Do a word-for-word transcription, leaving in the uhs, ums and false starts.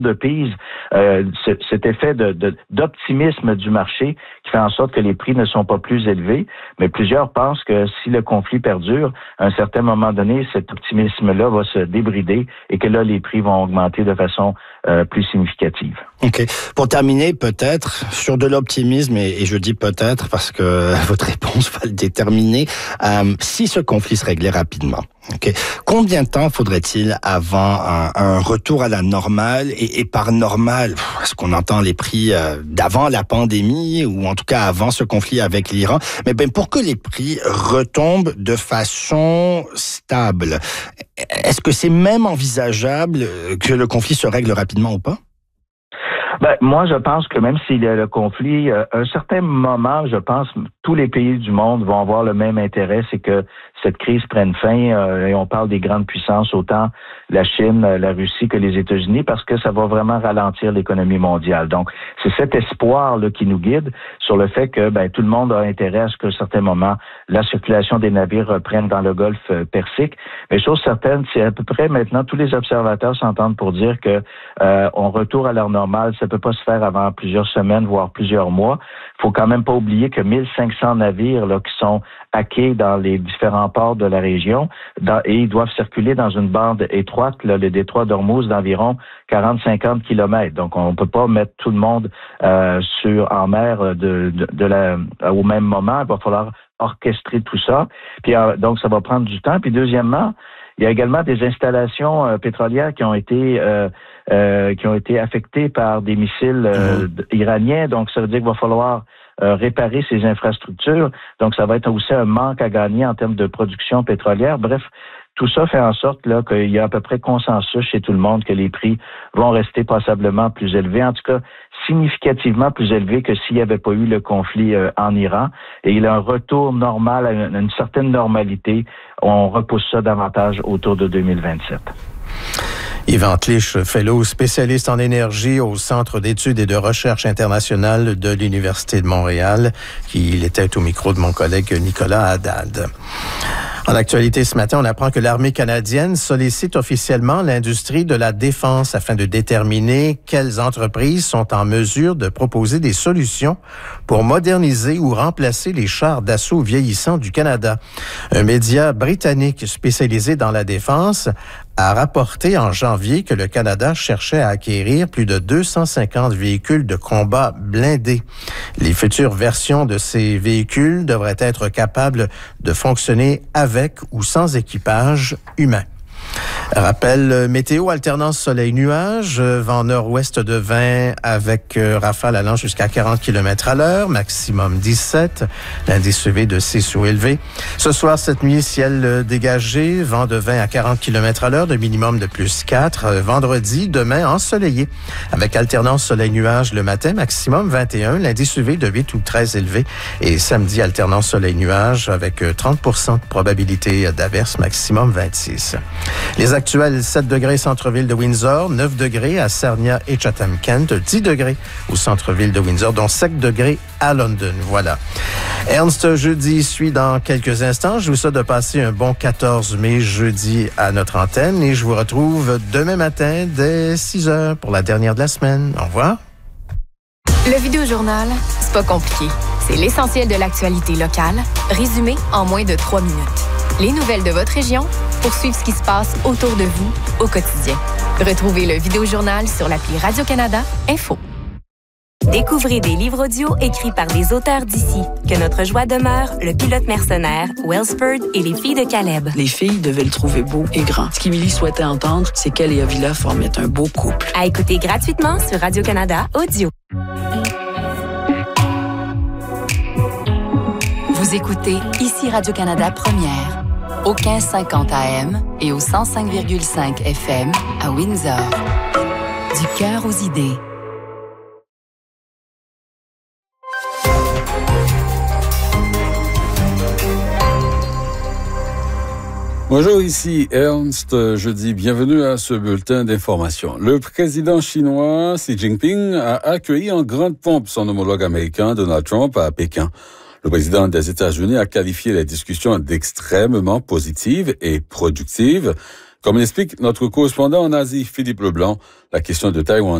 de Pise, euh, c- cet effet de, de, d'optimisme du marché qui fait en sorte que les prix ne sont pas plus élevés, mais plusieurs pensent que si le conflit perdure, à un certain moment donné, cet optimisme-là va se débrider et que là, les prix vont augmenter de façon euh, plus significative. OK. Pour terminer, peut-être, sur de l'optimisme, et, et je dis peut-être parce que votre réponse va le déterminer, euh, si ce conflit se réglait rapidement, OK, combien de temps faudrait-il avant un, un retour à la normale? Et, et par normal, est-ce qu'on entend les prix euh, d'avant la pandémie ou en tout cas avant ce conflit avec l'Iran? Mais ben pour que les prix retombent de façon stable, est-ce que c'est même envisageable que le conflit se règle rapidement ou pas? Ben, moi, je pense que même s'il y a le conflit, euh, à un certain moment, je pense que tous les pays du monde vont avoir le même intérêt, c'est que cette crise prenne fin. Euh, et on parle des grandes puissances, autant la Chine, la Russie que les États-Unis, parce que ça va vraiment ralentir l'économie mondiale. Donc, c'est cet espoir-là qui nous guide sur le fait que ben, tout le monde a intérêt à ce qu'à un certain moment, la circulation des navires reprenne dans le golfe euh, Persique. Mais chose certaine, c'est à peu près maintenant, tous les observateurs s'entendent pour dire que euh, on retourne à l'heure normale. Ça peut pas se faire avant plusieurs semaines, voire plusieurs mois. Il faut quand même pas oublier que mille cinq cents navires là qui sont hackés dans les différents ports de la région dans, et ils doivent circuler dans une bande étroite, là, le détroit d'Ormuz, d'environ quarante à cinquante kilomètres. Donc, on peut pas mettre tout le monde euh, sur en mer de, de, de la, au même moment. Il va falloir orchestrer tout ça. Puis euh, donc, ça va prendre du temps. Puis deuxièmement, il y a également des installations euh, pétrolières qui ont été euh, euh, qui ont été affectées par des missiles euh, mmh. iraniens. Donc, ça veut dire qu'il va falloir euh, réparer ces infrastructures. Donc, ça va être aussi un manque à gagner en termes de production pétrolière. Bref, tout ça fait en sorte là qu'il y a à peu près consensus chez tout le monde que les prix vont rester passablement plus élevés. En tout cas, significativement plus élevés que s'il n'y avait pas eu le conflit euh, en Iran. Et il y a un retour normal à une, à une certaine normalité. On repousse ça davantage autour de deux mille vingt-sept. Yvan Clich, fellow spécialiste en énergie au Centre d'études et de recherche internationale de l'Université de Montréal, qui il était au micro de mon collègue Nicolas Haddad. En actualité ce matin, on apprend que l'armée canadienne sollicite officiellement l'industrie de la défense afin de déterminer quelles entreprises sont en mesure de proposer des solutions pour moderniser ou remplacer les chars d'assaut vieillissants du Canada. Un média britannique spécialisé dans la défense a rapporté en janvier que le Canada cherchait à acquérir plus de deux cent cinquante véhicules de combat blindés. Les futures versions de ces véhicules devraient être capables de fonctionner avec ou sans équipage humain. Rappel météo, alternance soleil-nuage, vent nord-ouest de vingt avec euh, rafale allant jusqu'à quarante kilomètres à l'heure, maximum dix-sept, l'indice U V de six ou élevé. Ce soir, cette nuit, ciel dégagé, vent de vingt à quarante kilomètres à l'heure, de minimum de plus quatre. Vendredi, demain, ensoleillé, avec alternance soleil-nuage le matin, maximum vingt et un, l'indice U V de huit ou treize élevé. Et samedi, alternance soleil-nuage avec trente pour cent de probabilité d'averse, maximum vingt-six. Les actuels sept degrés centre-ville de Windsor, neuf degrés à Sarnia et Chatham-Kent, dix degrés au centre-ville de Windsor, dont sept degrés à London. Voilà. Ernst Jeudi suit dans quelques instants. Je vous souhaite de passer un bon quatorze mai jeudi à notre antenne et je vous retrouve demain matin dès six heures pour la dernière de la semaine. Au revoir. Le Vidéojournal, c'est pas compliqué. C'est l'essentiel de l'actualité locale, résumé en moins de trois minutes. Les nouvelles de votre région pour suivre ce qui se passe autour de vous au quotidien. Retrouvez le Vidéojournal sur l'appli Radio-Canada Info. Découvrez des livres audio écrits par des auteurs d'ici. Que notre joie demeure, Le pilote mercenaire, Wellsford et Les filles de Caleb. Les filles devaient le trouver beau et grand. Ce qu'Émilie souhaitait entendre, c'est qu'elle et Avila formaient un beau couple. À écouter gratuitement sur Radio-Canada Audio. Vous écoutez ici Radio-Canada Première, au quinze cinquante A M et au cent cinq virgule cinq F M à Windsor. Du cœur aux idées. Bonjour, ici Ernst. Je dis bienvenue à ce bulletin d'information. Le président chinois Xi Jinping a accueilli en grande pompe son homologue américain Donald Trump à Pékin. Le président des États-Unis a qualifié les discussions d'extrêmement positives et productives. Comme l'explique notre correspondant en Asie, Philippe Leblanc, la question de Taïwan